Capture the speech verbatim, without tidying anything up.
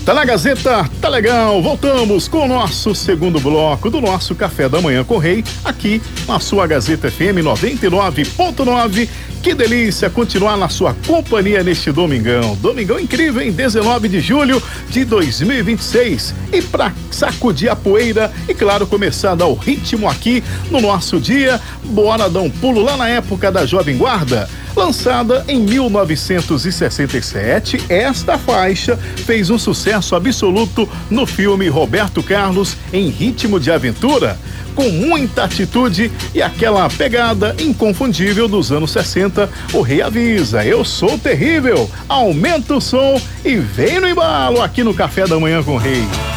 Tá na Gazeta, tá legal. Voltamos com o nosso segundo bloco do nosso Café da Manhã com Rei, aqui na sua Gazeta F M noventa e nove ponto nove. Que delícia continuar na sua companhia neste domingão. Domingão incrível, em dezenove de julho de dois mil e vinte e seis. E pra sacudir a poeira e, claro, começar a dar o ritmo aqui no nosso dia, bora dar um pulo lá na época da Jovem Guarda. Lançada em mil novecentos e sessenta e sete, esta faixa fez um sucesso absoluto no filme Roberto Carlos em Ritmo de Aventura, com muita atitude e aquela pegada inconfundível dos anos sessenta. O Rei avisa: eu sou terrível, aumenta o som e vem no embalo aqui no Café da Manhã com o Rei.